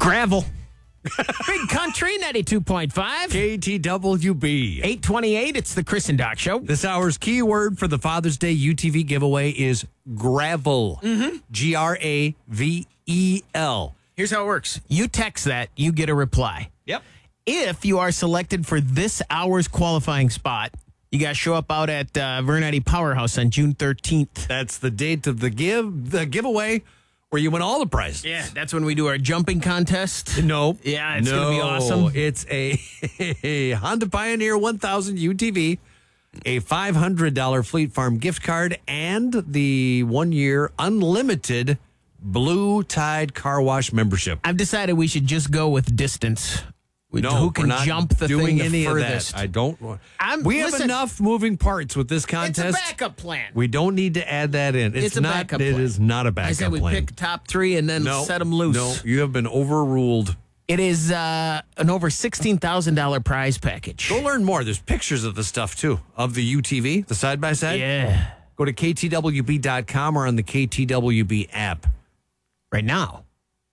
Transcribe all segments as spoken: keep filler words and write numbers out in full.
Gravel. Big Country, ninety-two point five. K T W B. eight twenty-eight, it's the Chris and Doc Show. This hour's keyword for the Father's Day U T V giveaway is gravel. Mm-hmm. G R A V E L. Here's how it works. You text that, you get a reply. Yep. If you are selected for this hour's qualifying spot, you got to show up out at uh, Vernetti Powerhouse on June thirteenth. That's the date of the give the giveaway where you win all the prizes. Yeah, that's when we do our jumping contest. No. Yeah, it's no. going to be awesome. It's a, a Honda Pioneer one thousand U T V, a five hundred dollars Fleet Farm gift card, and the one-year unlimited Blue Tide Car Wash membership. I've decided we should just go with distance. We, no, who can we're not jump the doing thing the any furthest? of that. I don't want. I'm, we have listen, enough moving parts with this contest. It's a backup plan. We don't need to add that in. It's, It's a not. backup It plan. is not a backup I said we plan. pick top three and then no, set them loose. No, you have been overruled. It is uh, an over sixteen thousand dollars prize package. Go learn more. There's pictures of the stuff, too, of the U T V, the side-by-side. Yeah. Go to K T W B dot com or on the K T W B app. Right now,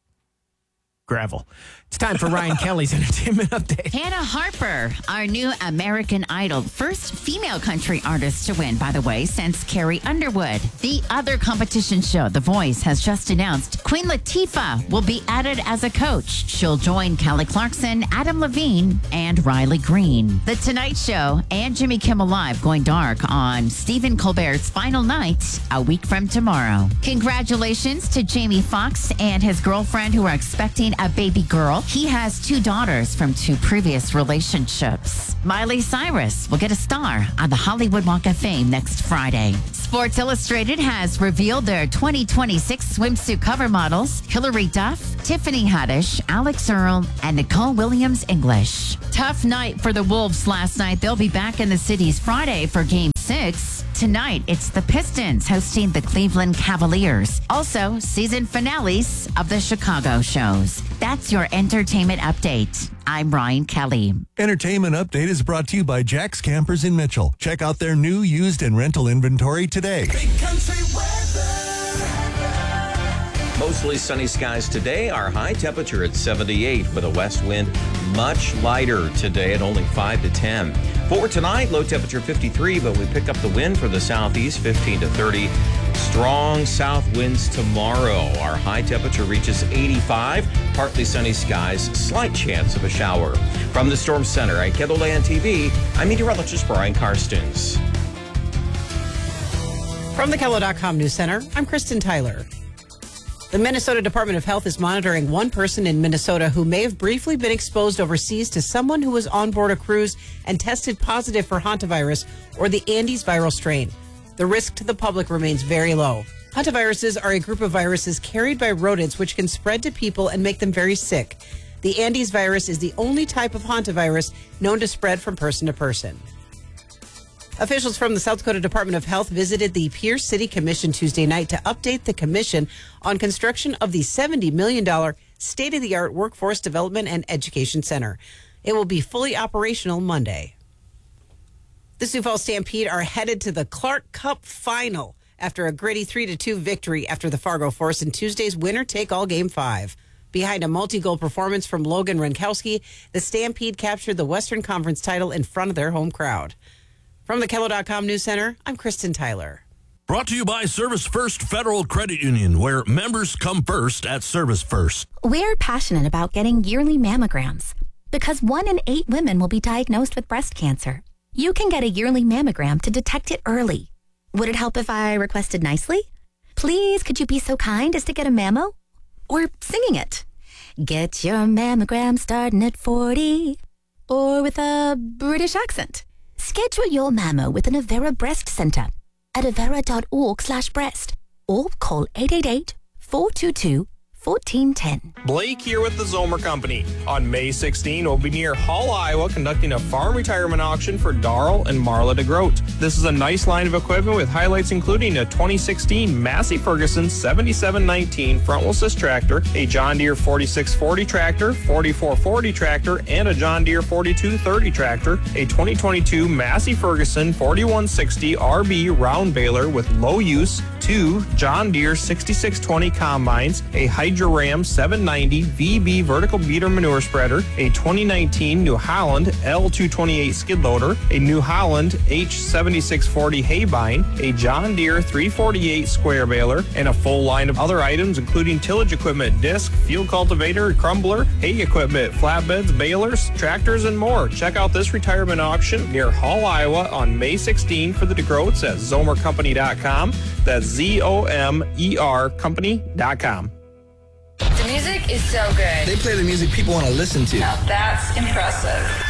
gravel. It's time for Ryan Kelly's entertainment update. Hannah Harper, our new American Idol, first female country artist to win, by the way, since Carrie Underwood. The other competition show, The Voice, has just announced Queen Latifah will be added as a coach. She'll join Kelly Clarkson, Adam Levine, and Riley Green. The Tonight Show and Jimmy Kimmel Live going dark on Stephen Colbert's final night a week from tomorrow. Congratulations to Jamie Foxx and his girlfriend who are expecting a baby girl. He has two daughters from two previous relationships. Miley Cyrus will get a star on the Hollywood Walk of Fame next Friday. Sports Illustrated has revealed their twenty twenty-six swimsuit cover models, Hilary Duff, Tiffany Haddish, Alex Earl, and Nicole Williams English. Tough night for the Wolves last night. They'll be back in the cities Friday for Game six. Tonight, it's the Pistons hosting the Cleveland Cavaliers. Also, season finales of the Chicago shows. That's your entertainment update. I'm Ryan Kelly. Entertainment Update is brought to you by Jack's Campers in Mitchell. Check out their new, used, and rental inventory today. Big country weather. Mostly sunny skies today. Our high temperature at seventy-eight with a west wind much lighter today at only five to ten. For tonight, low temperature fifty-three, but we pick up the wind for the southeast, fifteen to thirty. Strong south winds tomorrow. Our high temperature reaches eighty-five. Partly sunny skies, slight chance of a shower. From the Storm Center at KENDLE T V, I'm meteorologist Brian Karstens. From the Kello dot com News Center, I'm Kristen Tyler. The Minnesota Department of Health is monitoring one person in Minnesota who may have briefly been exposed overseas to someone who was on board a cruise and tested positive for hantavirus or the Andes viral strain. The risk to the public remains very low. Hantaviruses are a group of viruses carried by rodents which can spread to people and make them very sick. The Andes virus is the only type of hantavirus known to spread from person to person. Officials from the South Dakota Department of Health visited the Pierce City Commission Tuesday night to update the commission on construction of the seventy million dollars state-of-the-art Workforce Development and Education Center. It will be fully operational Monday. The Sioux Falls Stampede are headed to the Clark Cup final after a gritty three to two victory after the Fargo Force in Tuesday's winner-take-all Game five. Behind a multi-goal performance from Logan Renkowski, the Stampede captured the Western Conference title in front of their home crowd. From the Kello dot com News Center, I'm Kristen Tyler. Brought to you by Service First Federal Credit Union, where members come first at Service First. We're passionate about getting yearly mammograms because one in eight women will be diagnosed with breast cancer. You can get a yearly mammogram to detect it early. Would it help if I requested nicely? Please, could you be so kind as to get a mammo? Or singing it. Get your mammogram starting at forty. Or with a British accent. Schedule your mammo with an Avera Breast Center at avera.org slash breast or call eight eight eight, four two two, one four one zero. Blake here with the Zomer Company. On May sixteenth, we'll be near Hull, Iowa, conducting a farm retirement auction for Darrell and Marla DeGroat. This is a nice line of equipment with highlights including a twenty sixteen Massey Ferguson seventy-seven nineteen front-wheel assist tractor, a John Deere forty-six forty tractor, forty-four forty tractor, and a John Deere forty-two thirty tractor, a twenty twenty-two Massey Ferguson forty-one sixty R B round baler with low use, two John Deere sixty-six twenty combines, a Hydro Dodger Ram seven ninety V B vertical beater manure spreader, a twenty nineteen New Holland L two twenty-eight skid loader, a New Holland H seventy-six forty hay bine, a John Deere three forty-eight square baler, and a full line of other items including tillage equipment, disc, field cultivator, crumbler, hay equipment, flatbeds, balers, tractors, and more. Check out this retirement auction near Hall, Iowa on May sixteenth for the DeGroats at zomer company dot com. That's Z O M E R company dot com. The music is so good. They play the music people want to listen to. Now that's impressive.